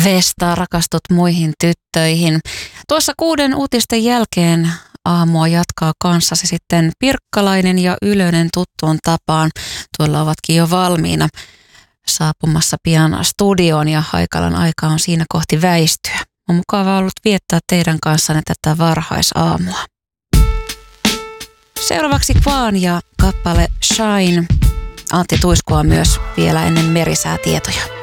Vesta, rakastut muihin tyttöihin. Tuossa 6 uutisten jälkeen aamua jatkaa kanssasi sitten Pirkkalainen ja Ylönen tuttuun tapaan. Tuolla ovatkin jo valmiina saapumassa pian studioon ja Haikalan aika on siinä kohti väistyä. On mukava ollut viettää teidän kanssanne tätä varhaisaamua. Seuraavaksi Kvaan ja kappale Shine. Antti Tuiskua myös vielä ennen merisäätietoja.